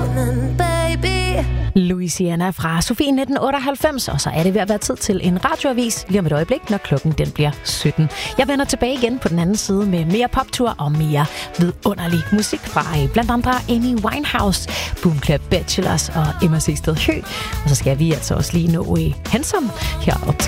morning, baby. Louisiana fra Sofie 1998, og så er det ved at være tid til en radioavis lige om et øjeblik, når klokken den bliver 17. Jeg vender tilbage igen på den anden side med mere poptur og mere vidunderlig musik fra blandt andre Amy Winehouse, Boom Clap Bachelors og Emma Seested Høgh. Og så skal vi altså også lige nå Handsome her op til